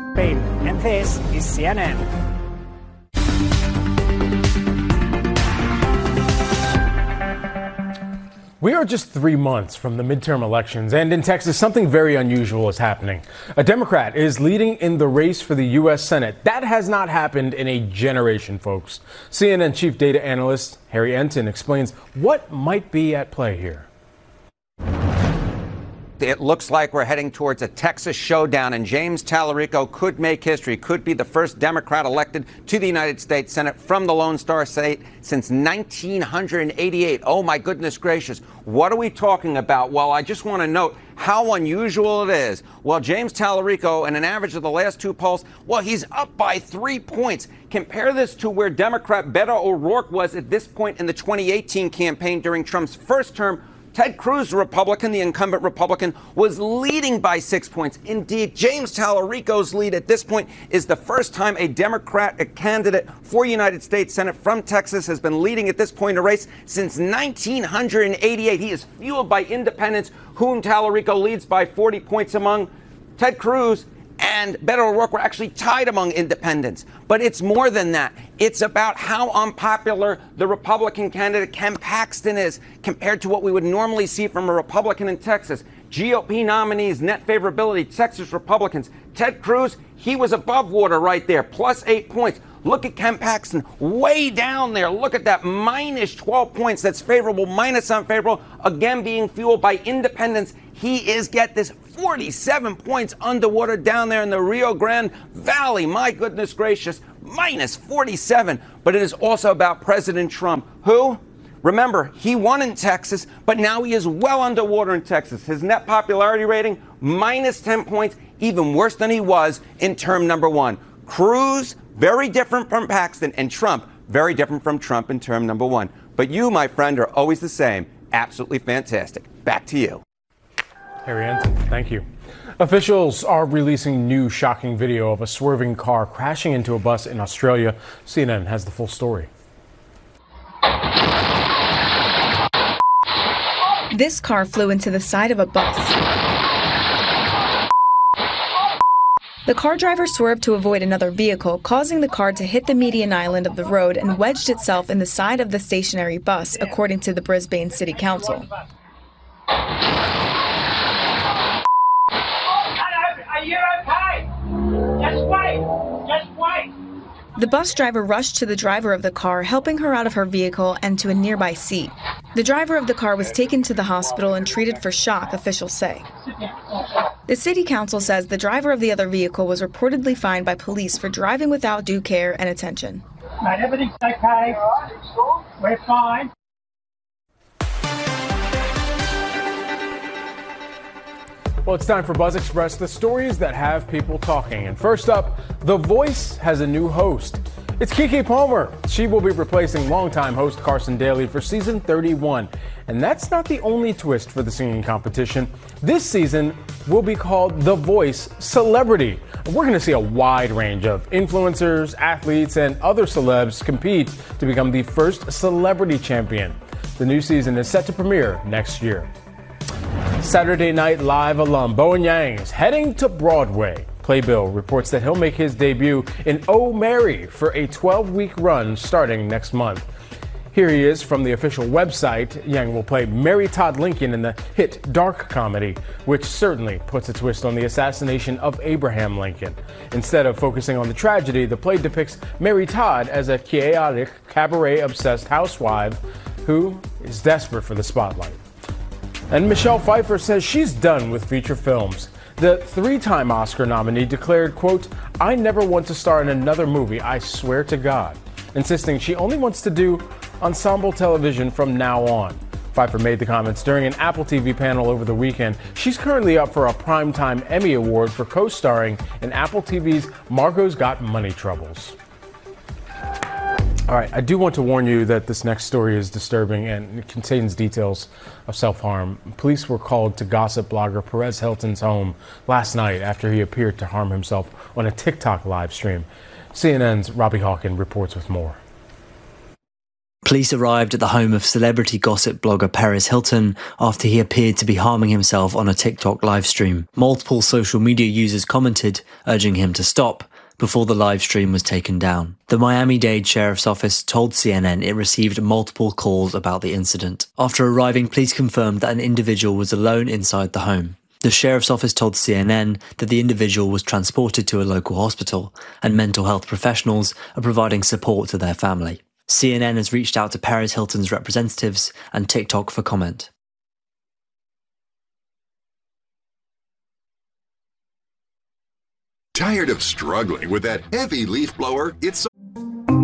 Spain, and this is CNN. We are just 3 months from the midterm elections, and in Texas, something very unusual is happening. A Democrat is leading in the race for the U.S. Senate. That has not happened in a generation, folks. CNN chief data analyst Harry Enten explains what might be at play here. It looks like we're heading towards a Texas showdown, and James Talarico could make history, could be the first Democrat elected to the United States Senate from the Lone Star State since 1988. Oh, my goodness gracious. What are we talking about? Well, I just want to note how unusual it is. Well, James Talarico, in an average of the last two polls, well, he's up by 3 points. Compare this to where Democrat Beto O'Rourke was at this point in the 2018 campaign during Trump's first term. Ted Cruz, the Republican, the incumbent Republican, was leading by 6 points. Indeed, James Talarico's lead at this point is the first time a Democrat candidate for United States Senate from Texas has been leading at this point in a race since 1988. He is fueled by independents, whom Talarico leads by 40 points among. Ted Cruz and Beto O'Rourke were actually tied among independents. But it's more than that. It's about how unpopular the Republican candidate Ken Paxton is compared to what we would normally see from a Republican in Texas. GOP nominees, net favorability, Texas Republicans. Ted Cruz, he was above water right there, plus 8 points. Look at Ken Paxton, way down there. Look at that, minus 12 points. That's favorable, minus unfavorable. Again, being fueled by independents. He is, get this, 47 points underwater down there in the Rio Grande Valley. My goodness gracious, minus 47. But it is also about President Trump, who, remember, he won in Texas, but now he is well underwater in Texas. His net popularity rating, minus 10 points, even worse than he was in term number one. Cruz, very different from Paxton, and Trump, very different from Trump in term number one. But you, my friend, are always the same. Absolutely fantastic. Back to you. Harry Enten, thank you. Officials are releasing new shocking video of a swerving car crashing into a bus in Australia. CNN has the full story. This car flew into the side of a bus. The car driver swerved to avoid another vehicle, causing the car to hit the median island of the road and wedged itself in the side of the stationary bus, according to the Brisbane City Council. Are you okay? Just wait. Just wait. The bus driver rushed to the driver of the car, helping her out of her vehicle and to a nearby seat. The driver of the car was taken to the hospital and treated for shock, officials say. The city council says the driver of the other vehicle was reportedly fined by police for driving without due care and attention. Mate, everything's okay. We're fine. Well, it's time for Buzz Express, the stories that have people talking. And first up, The Voice has a new host. It's Keke Palmer. She will be replacing longtime host Carson Daly for season 31. And that's not the only twist for the singing competition. This season will be called The Voice Celebrity. We're going to see a wide range of influencers, athletes, and other celebs compete to become the first celebrity champion. The new season is set to premiere next year. Saturday Night Live alum Bowen Yang is heading to Broadway. Playbill reports that he'll make his debut in Oh, Mary for a 12-week run starting next month. Here he is from the official website. Yang will play Mary Todd Lincoln in the hit dark comedy, which certainly puts a twist on the assassination of Abraham Lincoln. Instead of focusing on the tragedy, the play depicts Mary Todd as a chaotic, cabaret-obsessed housewife who is desperate for the spotlight. And Michelle Pfeiffer says she's done with feature films. The three-time Oscar nominee declared, quote, "I never want to star in another movie, I swear to God," insisting she only wants to do ensemble television from now on. Pfeiffer made the comments during an Apple TV panel over the weekend. She's currently up for a Primetime Emmy Award for co-starring in Apple TV's Margot's Got Money Troubles. All right, I do want to warn you that this next story is disturbing and it contains details of self-harm. Police were called to gossip blogger Perez Hilton's home last night after he appeared to harm himself on a TikTok live stream. CNN's Robbie Hawken reports with more. Police arrived at the home of celebrity gossip blogger Paris Hilton after he appeared to be harming himself on a TikTok livestream. Multiple social media users commented, urging him to stop, before the live stream was taken down. The Miami-Dade Sheriff's Office told CNN it received multiple calls about the incident. After arriving, police confirmed that an individual was alone inside the home. The Sheriff's Office told CNN that the individual was transported to a local hospital, and mental health professionals are providing support to their family. CNN has reached out to Paris Hilton's representatives and TikTok for comment. Tired of struggling with that heavy leaf blower? It's